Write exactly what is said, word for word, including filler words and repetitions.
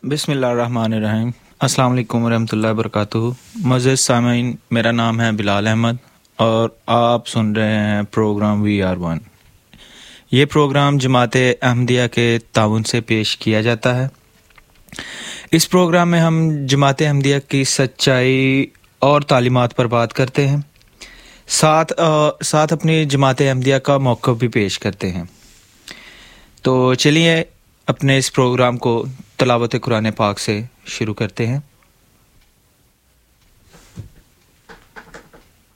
बिस्मिल्लाहिर्रहमानिर्रहीम। अस्सलाम वालेकुम रहमतुल्लाहि व बरकातुहू। मुअज़्ज़िज़ सामीन, मेरा नाम है बिलाल अहमद और आप सुन रहे हैं प्रोग्राम वी आर वन। ये प्रोग्राम जमाते अहमदिया के ताउन से पेश किया जाता है। इस प्रोग्राम में हम जमाते अहमदिया की सच्चाई और तालीमात पर बात करते हैं, साथ आ, साथ अपनी जमाते अहमदिया का मौक़िफ़ भी पेश करते हैं। तो चलिए अपने इस प्रोग्राम को तिलावत कुरान पाक से शुरू करते हैं।